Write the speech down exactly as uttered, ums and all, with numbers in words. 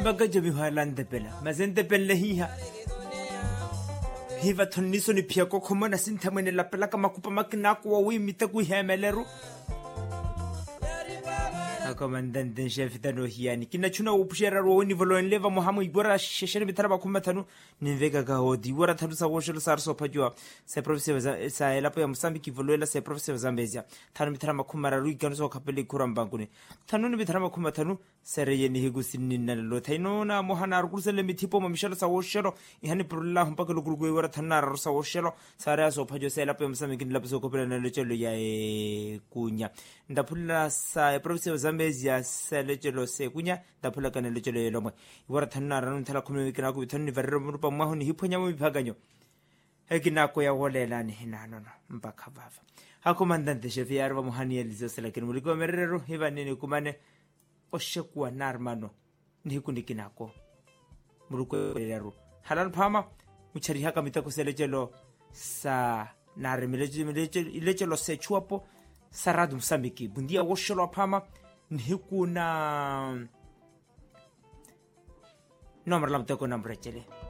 Baga jabi halande pela mazende pelle hiha hiva thoniso ni pia ko khomana sinthamene la pela ka makupa makina ko wi mita ku hemeleru comandante chef tano hiani kina chuna upushera ro ni volo enleva mohamu igora sheshene bitara bakuma thanu ninvega ga hodi wara thanu sa woshelo sarso phajwa se professeur sa ela po ya Mozambique voloela se professeur Zambezia thanu bitara makuma ra ruigano so khapele kurambangune thanu ni bitara makuma thanu sereye ni higusini nalo thainona mohana rukusele mithipo mamishelo sa woshelo ihani prulla humpa ko gurugwe wara thana ra sa woshelo sara so phajwa se ela po ya Mozambique lapso ko pela nalo chelo ya e kunya ndaphulla sa professeur Zambezia selechelo se kunya ndaphulla kana lechelo yelomwe wara thana ra nthala khumwe kana ku thani verero murupa mahoni hiphonya mo biphaganyo ekina ko ya holelane hinano mpaka bava hakomandante chef ya arba mohani elizo sela kini muliko merero hivanini kumane oshekwa narmano ndikunikina ko muruko lero halan phama muchari haka mitako selechelo sa nare mileche ilechelo se chuapo saradu Mozambique bundia woshelo phama ndikuna nomra lamtako nambrechele